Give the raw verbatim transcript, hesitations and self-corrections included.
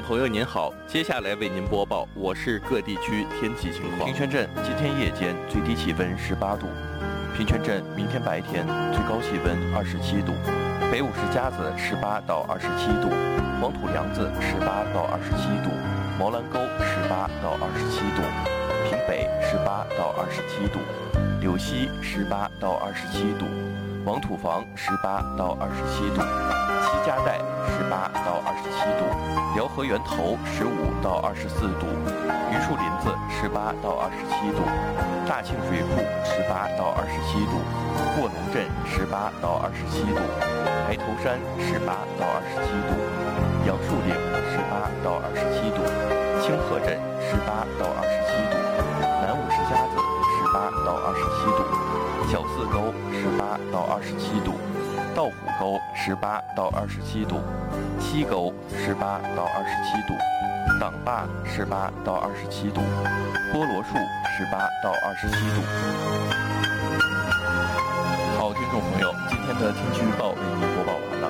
众朋友您好，接下来为您播报我市各地区天气情况。 平泉镇今天夜间最低气温十八度，平泉镇明天白天最高气温二十七度，北五十甲子十八到二十七度，黄土梁子十八到二十七度，毛兰沟十八到二十七度，平北十八到二十七度，柳溪十八到二十七度，王土房十八到二十七度，齐家岱十八到二十七度，辽河源头十五到二十四度，榆树林子十八到二十七度，大庆水库十八到二十七度，卧龙镇十八到二十七度，排头山十八到二十七度，杨树岭十八到二十七度，清河镇十八到二十七度，南五十甲子十八到二十七度，小四沟十八到二十七度，道虎沟十八到二十七度，西沟十八到二十七度，党坝十八到二十七度，菠萝树十八到二十七度。